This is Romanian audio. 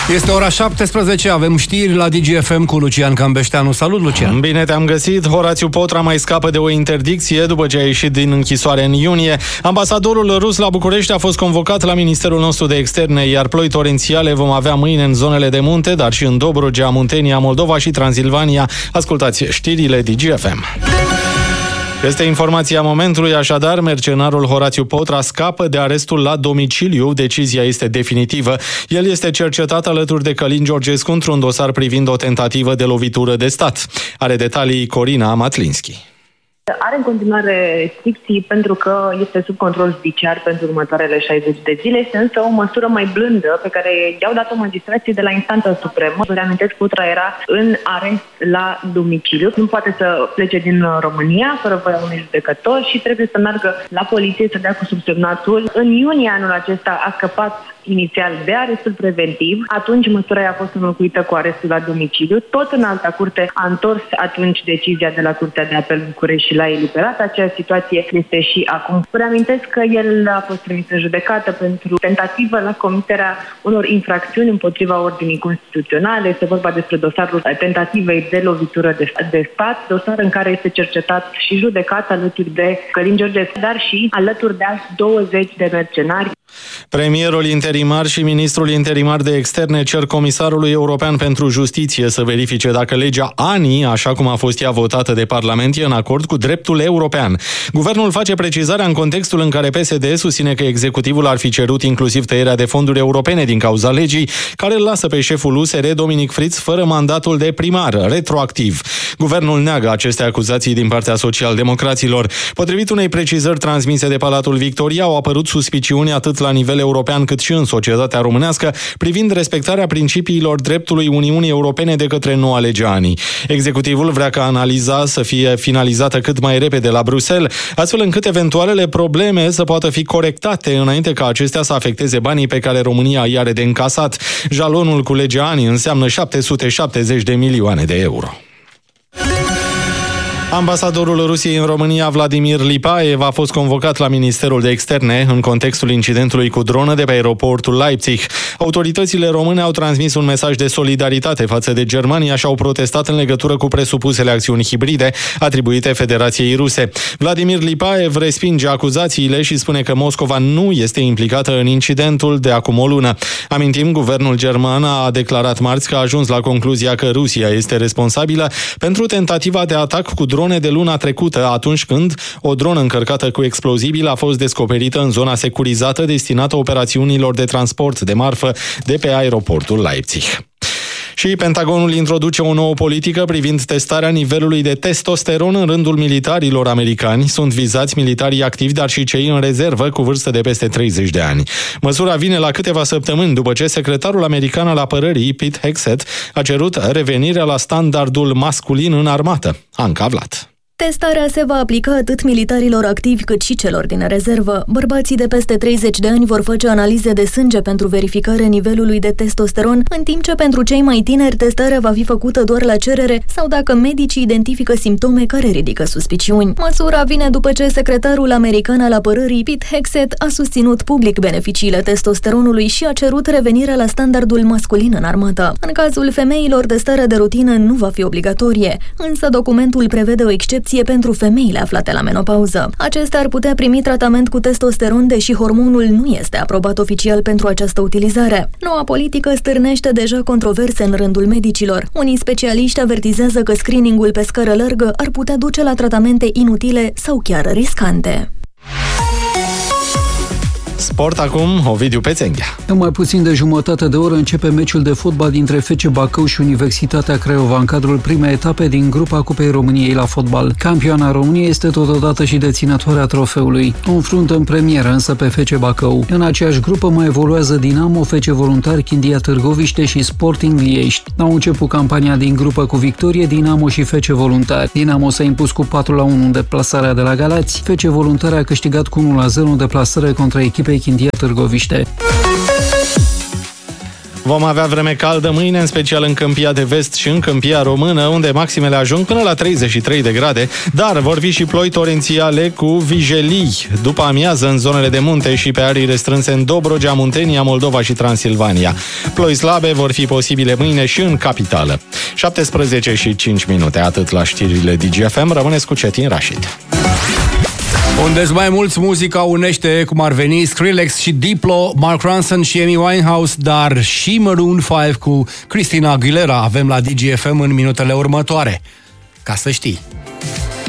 Este ora 17, avem știri la DGFM cu Lucian Cambeșteanu. Salut, Lucian! Bine te-am găsit! Horațiu Potra mai scapă de o interdicție după ce a ieșit din închisoare în iunie. Ambasadorul rus la București a fost convocat la Ministerul nostru de Externe, iar ploi torențiale vom avea mâine în zonele de munte, dar și în Dobrogea, Muntenia, Moldova și Transilvania. Ascultați știrile DGFM. Este informația momentului, așadar, mercenarul Horațiu Potra scapă de arestul la domiciliu. Decizia este definitivă. El este cercetat alături de Călin Georgescu într-un dosar privind o tentativă de lovitură de stat. Are detalii Corina Matlinski. Are în continuare restricții pentru că este sub control judiciar pentru următoarele 60 de zile. Este însă o măsură mai blândă pe care i-au dat-o magistrații de la instanța supremă. Vă reamintesc, Potra era în arest la domiciliu. Nu poate să plece din România fără voia unui judecător și trebuie să meargă la poliție să dea cu subsemnatul. În iunie anul acesta a scăpat inițial de arestul preventiv. Atunci măsura a fost înlocuită cu arestul la domiciliu. Tot în alta curte a întors atunci decizia de la Curtea de Apel București și l-a eliberat. Aceeași situație este și acum. Vă reamintesc că el a fost trimis în judecată pentru tentativă la comiterea unor infracțiuni împotriva ordinii constituționale. Este vorba despre dosarul tentativei de lovitură de stat, dosar în care este cercetat și judecat alături de Călin Georgescu, dar și alături de alți 20 de mercenari. Premierul interimar și ministrul interimar de externe cer Comisarului European pentru Justiție să verifice dacă legea ANI, așa cum a fost ea votată de Parlament, e în acord cu dreptul european. Guvernul face precizarea în contextul în care PSD susține că executivul ar fi cerut inclusiv tăierea de fonduri europene din cauza legii, care îl lasă pe șeful USR, Dominic Friț, fără mandatul de primar, retroactiv. Guvernul neagă aceste acuzații din partea socialdemocraților. Potrivit unei precizări transmise de Palatul Victoria, au apărut suspiciuni atât la nivel european cât și în societatea românească privind respectarea principiilor dreptului Uniunii Europene de către noua lege ANI. Executivul vrea ca analiza să fie finalizată cât mai repede la Bruxelles, astfel încât eventualele probleme să poată fi corectate înainte ca acestea să afecteze banii pe care România îi are de încasat. Jalonul cu legea ANI înseamnă 770 de milioane de euro. Ambasadorul Rusiei în România, Vladimir Lipaev, a fost convocat la Ministerul de Externe în contextul incidentului cu dronă de pe aeroportul Leipzig. Autoritățile române au transmis un mesaj de solidaritate față de Germania și au protestat în legătură cu presupusele acțiuni hibride atribuite Federației Ruse. Vladimir Lipaev respinge acuzațiile și spune că Moscova nu este implicată în incidentul de acum o lună. Amintim, guvernul german a declarat marți că a ajuns la concluzia că Rusia este responsabilă pentru tentativa de atac cu drone de luna trecută, atunci când o dronă încărcată cu explozibil a fost descoperită în zona securizată destinată operațiunilor de transport de marfă de pe aeroportul Leipzig. Și Pentagonul introduce o nouă politică privind testarea nivelului de testosteron în rândul militarilor americani. Sunt vizați militarii activi, dar și cei în rezervă cu vârstă de peste 30 de ani. Măsura vine la câteva săptămâni după ce secretarul american al apărării, Pete Hegseth, a cerut revenirea la standardul masculin în armată. Anca Vlad. Testarea se va aplica atât militarilor activi cât și celor din rezervă. Bărbații de peste 30 de ani vor face analize de sânge pentru verificarea nivelului de testosteron, în timp ce pentru cei mai tineri testarea va fi făcută doar la cerere sau dacă medicii identifică simptome care ridică suspiciuni. Măsura vine după ce secretarul american al apărării, Pete Hegseth, a susținut public beneficiile testosteronului și a cerut revenirea la standardul masculin în armată. În cazul femeilor, testarea de rutină nu va fi obligatorie, însă documentul prevede o excepție pentru femeile aflate la menopauză. Acestea ar putea primi tratament cu testosteron, deși hormonul nu este aprobat oficial pentru această utilizare. Noua politică stârnește deja controverse în rândul medicilor. Unii specialiști avertizează că screeningul pe scară largă ar putea duce la tratamente inutile sau chiar riscante. Sport acum, Ovidiu Pețenghea. În mai puțin de jumătate de oră începe meciul de fotbal dintre FC Bacău și Universitatea Craiova în cadrul primei etape din grupa Cupei României la fotbal. Campioana României este totodată și deținătoarea trofeului. O înfruntă în premieră însă pe FC Bacău. În aceeași grupă mai evoluează Dinamo, FC Voluntari, Chindia Târgoviște și Sporting Liești. Au început campania din grupă cu victorie Dinamo și FC Voluntari. Dinamo s-a impus cu 4-1 în deplasarea de la Galați. FC Voluntari a câștigat cu 1-0 în deplasare contra echipei Chindia Târgoviște. Vom avea vreme caldă mâine, în special în Câmpia de Vest și în Câmpia Română, unde maximele ajung până la 33 de grade, dar vor fi și ploi torențiale cu vijelii după amiază în zonele de munte și pe arii restrânse în Dobrogea, Muntenia, Moldova și Transilvania. Ploi slabe vor fi posibile mâine și în capitală. 17 și 5 minute, atât la știrile DGFM. Rămâneți cu Cetin Rashid. Unde-s mai mulți, muzica unește, cum ar veni Skrillex și Diplo, Mark Ronson și Amy Winehouse, dar și Maroon 5 cu Christina Aguilera avem la DGFM în minutele următoare. Ca să știi.